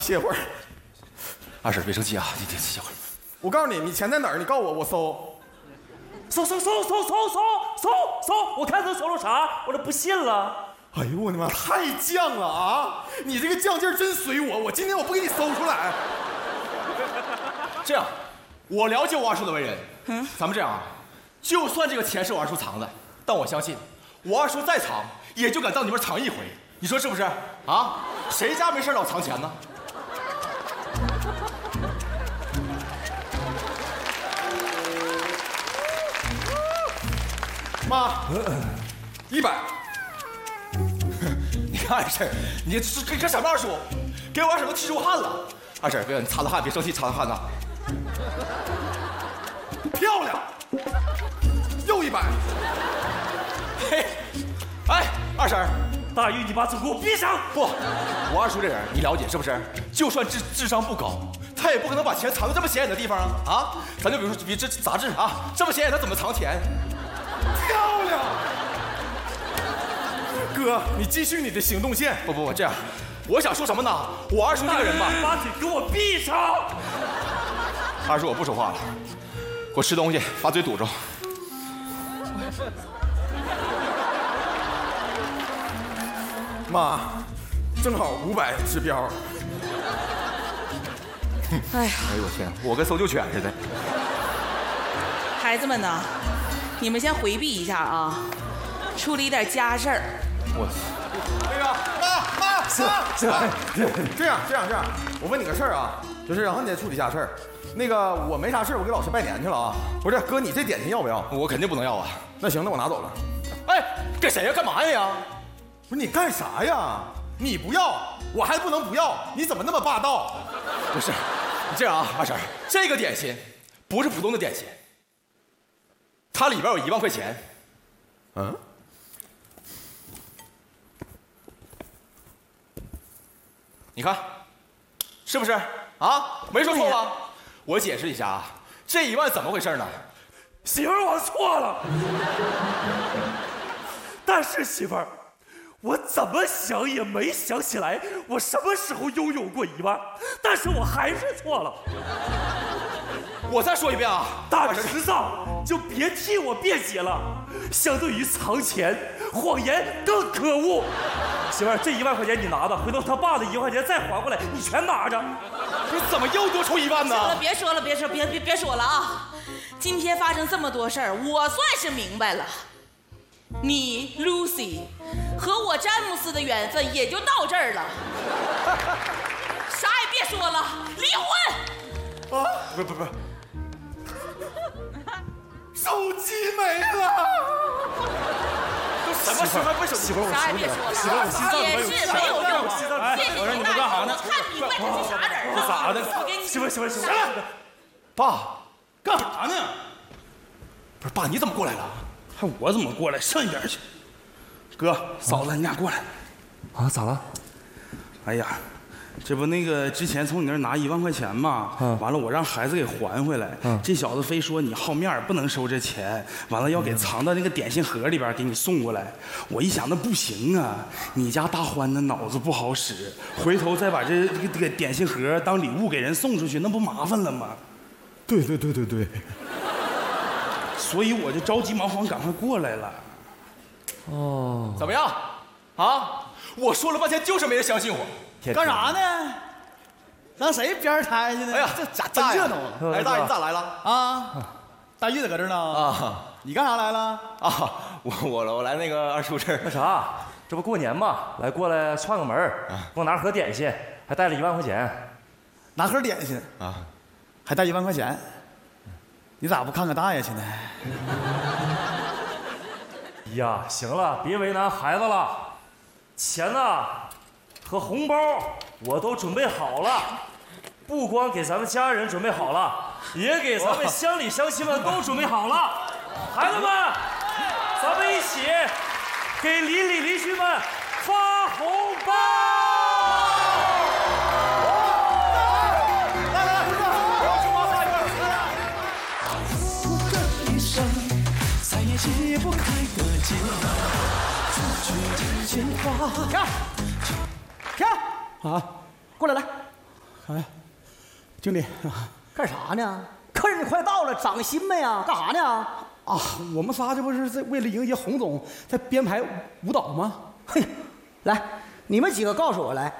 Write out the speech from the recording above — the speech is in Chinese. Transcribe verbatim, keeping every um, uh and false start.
歇会儿。 二婶别生气啊，你你歇会儿。 我告诉你，你钱在哪儿？你告诉我，我搜。 搜搜搜搜搜搜搜搜！我看他搜了啥，我都不信了。 哎呦我的妈，太犟了啊！你这个犟劲儿真随我，我今天我不给你搜出来。 这样，我了解我二叔的为人，嗯，咱们这样啊，就算这个钱是我二叔藏的，但我相信，我二叔再藏，也就敢到你们藏一回。你说是不是？啊？谁家没事老藏钱呢？ 妈，一百。 你看二婶，你这这什么二叔？给我二婶都气出汗了。二婶，别你擦擦汗，别生气，擦擦汗呐。 漂亮，又一百。 嘿，哎，二婶， 大玉，你把嘴给我闭上！ 不，我二叔这人你了解是不是？就算智智商不高，他也不可能把钱藏在这么显眼的地方啊！啊，咱就比如说，比这杂志啊，这么显眼，他怎么藏钱？ 漂亮，哥，你继续你的行动线。 不不不，这样，我想说什么呢？我二叔这个人吧， 把嘴给我闭上！ 二叔，我不说话了，给我吃东西，把嘴堵住。 妈，正好五百指标。 哎呀， 哎呦我天，我跟搜救犬似的。 孩子们呢，你们先回避一下啊，处理点家事儿。 我那个妈妈妈，这样这样这样，我问你个事儿啊，就是然后你再处理下事儿。那个我没啥事，我给老师拜年去了啊。不是哥，你这点心要不要？ 我肯定不能要啊。 那行，那我拿走了。 哎，给谁呀？干嘛呀？ 不是你干啥呀？你不要，我还不能不要，你怎么那么霸道？ 不是，你这样啊，二婶，这个点心不是普通的点心，它里边有一万块钱。 嗯？ 你看，是不是啊？没说错吧？我解释一下啊，这一万怎么回事呢？ 媳妇儿，我错了。但是媳妇儿，我怎么想也没想起来，我什么时候拥有过一万？但是我还是错了。 我再说一遍啊， 大侄子，就别替我辩解了。相对于藏钱，谎言更可恶。媳妇儿，这一万块钱你拿着，回头他爸的一万块钱再还过来，你全拿着。 你怎么又多出一万呢？ 行了，别说了，别说，别别别说了啊！今天发生这么多事儿，我算是明白了。你 Lucy 和我詹姆斯的缘分也就到这儿了，啥也别说了，离婚！ 啊，不不不，手机没了。 什么时候？为什么？ 媳妇儿，我啥也别说了， 媳妇儿，我心脏里面有解释没有用。 哎， 谢谢我说你们干啥呢？ 我看明白他是啥人了。 咋的？ 我给你媳妇儿，媳妇儿，媳妇啥儿， 爸， 干啥呢？ 不是爸，你怎么过来了？ 还我怎么过来？上一边去。哥，嫂子，你俩过来。 啊，咋了？ 哎呀，这不那个之前从你那儿拿一万块钱嘛， 嗯完了我让孩子给还回来， 嗯这小子非说你好面儿不能收这钱，完了要给藏到那个点心盒里边给你送过来。我一想那不行啊，你家大欢的脑子不好使，回头再把这这个这个点心盒当礼物给人送出去，那不麻烦了吗？ 对对对对对。 所以我就着急忙慌赶快过来了。 哦， 怎么样？啊？我说了半天，就是没人相信我。 干啥呢？让谁边儿抬去呢？ 哎呀， 这咋大爷真热闹啊！ 哎，大爷，你咋来了？ 啊，大玉子搁这呢。 啊你干啥来了？ 啊，我我我来那个二叔这儿。 那啥，这不过年嘛，来过来串个门儿，给我拿盒点心，还带了一万块钱。 拿盒点心啊， 还带一万块钱。你咋不看看大爷去呢？ 呀，行了，别为难孩子了，钱呐和红包我都准备好了，不光给咱们家人准备好了，也给咱们乡里乡亲们都准备好了。孩子们，咱们一起给邻里邻居们发红包！ 解不开的结，出去之前花。 跳，跳啊！过来来， 哎，经理， 干啥呢？客人快到了，涨薪没呀？干啥呢？ 啊，我们仨这不是在为了迎接洪总在编排舞蹈吗？ 嘿，来，你们几个告诉我来，